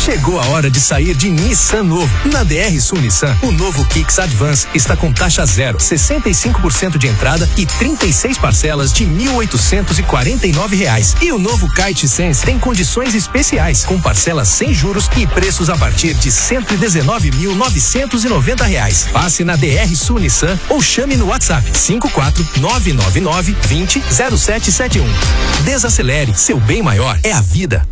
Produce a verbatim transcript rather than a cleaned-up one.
Chegou a hora de sair de Nissan novo. Na D R Sul Nissan, o novo Kicks Advance está com taxa zero, sessenta e cinco por cento de entrada e trinta e seis parcelas de mil oitocentos e quarenta e nove reais. E o novo Kite Sense tem condições especiais, com parcelas sem juros e preços a partir de cento e dezenove mil novecentos e noventa reais. Passe na D R Sul Nissan ou chame no WhatsApp cinco quatro nove nove nove vinte zero sete sete um. Desacelere, seu bem maior é a vida.